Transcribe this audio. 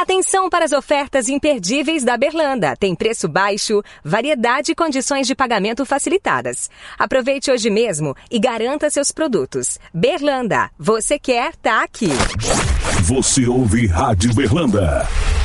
Atenção para as ofertas imperdíveis da Berlanda. Tem preço baixo, variedade e condições de pagamento facilitadas. Aproveite hoje mesmo e garanta seus produtos. Berlanda, você quer, tá aqui. Você ouve Rádio Berlanda.